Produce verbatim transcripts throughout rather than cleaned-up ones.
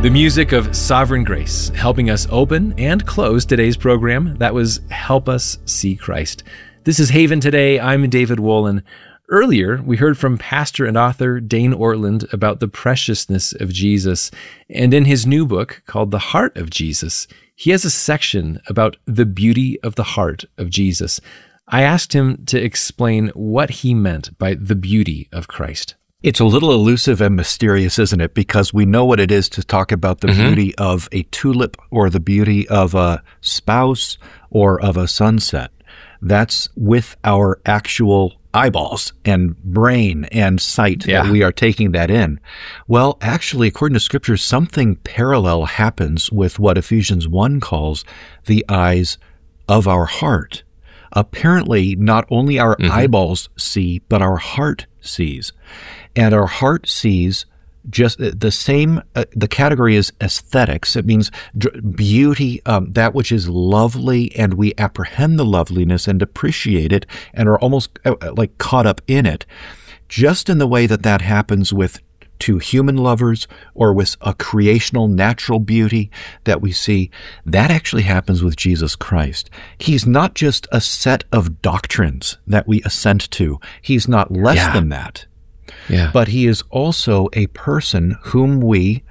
The music of Sovereign Grace, helping us open and close today's program. That was Help Us See Christ. This is Haven Today. I'm David Wolin. Earlier, we heard from pastor and author Dane Ortlund about the preciousness of Jesus. And in his new book called The Heart of Jesus, he has a section about the beauty of the heart of Jesus. I asked him to explain what he meant by the beauty of Christ. It's a little elusive and mysterious, isn't it? Because we know what it is to talk about the mm-hmm. beauty of a tulip or the beauty of a spouse or of a sunset. That's with our actual eyeballs and brain and sight yeah. that we are taking that in. Well, actually, according to Scripture, something parallel happens with what Ephesians one calls the eyes of our heart. Apparently, not only our mm-hmm. eyeballs see, but our heart sees. And our heart sees just the same, uh, the category is aesthetics. It means beauty, um, that which is lovely, and we apprehend the loveliness and appreciate it and are almost uh, like caught up in it. Just in the way that that happens with two human lovers or with a creational natural beauty that we see, that actually happens with Jesus Christ. He's not just a set of doctrines that we assent to. He's not less yeah. than that. Yeah. But he is also a person whom we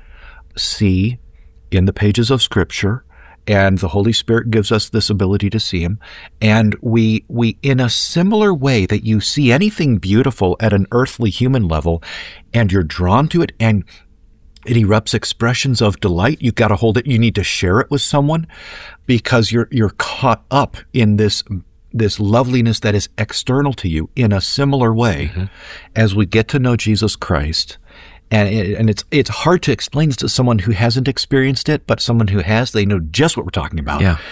see in the pages of Scripture, and the Holy Spirit gives us this ability to see him. And we, we, in a similar way that you see anything beautiful at an earthly human level, and you're drawn to it, and it erupts expressions of delight. You've got to hold it. You need to share it with someone because you're you're caught up in this this loveliness that is external to you. In a similar way, mm-hmm. as we get to know Jesus Christ, and it, and it's it's hard to explain this to someone who hasn't experienced it, but someone who has, they know just what we're talking about. Yeah.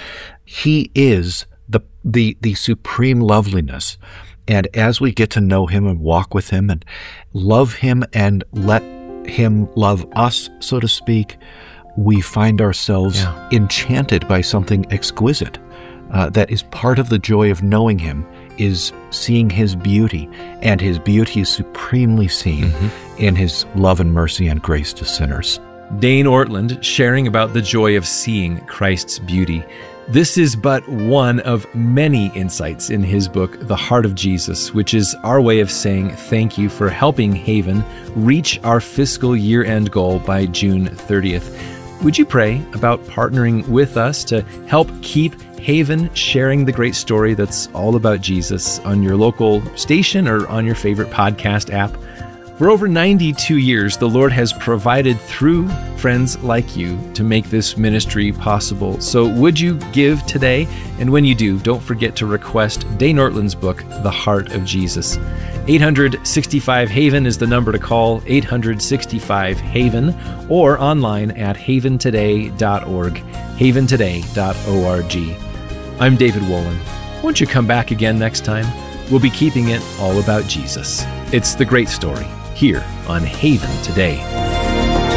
He is the the the supreme loveliness, and as we get to know him and walk with him and love him and let him love us, so to speak, we find ourselves yeah. enchanted by something exquisite. Uh, that is part of the joy of knowing him, is seeing his beauty, and his beauty is supremely seen mm-hmm. in his love and mercy and grace to sinners. Dane Ortlund sharing about the joy of seeing Christ's beauty. This is but one of many insights in his book, The Heart of Jesus, which is our way of saying thank you for helping Haven reach our fiscal year-end goal by June thirtieth. Would you pray about partnering with us to help keep Haven sharing the great story that's all about Jesus on your local station or on your favorite podcast app? For over ninety-two years, the Lord has provided through friends like you to make this ministry possible. So would you give today? And when you do, don't forget to request Dane Ortlund's book, The Heart of Jesus. eight hundred sixty-five Haven is the number to call, eight hundred sixty-five Haven, or online at haven today dot org, haven today dot org. I'm David Wolin. Won't you come back again next time? We'll be keeping it all about Jesus. It's the great story here on Haven Today.